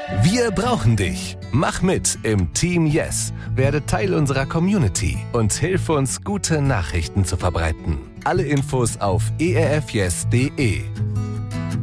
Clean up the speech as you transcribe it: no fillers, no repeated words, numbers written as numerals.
Wir brauchen dich. Mach mit im Team Yes. Werde Teil unserer Community und hilf uns, gute Nachrichten zu verbreiten. Alle Infos auf erfyes.de.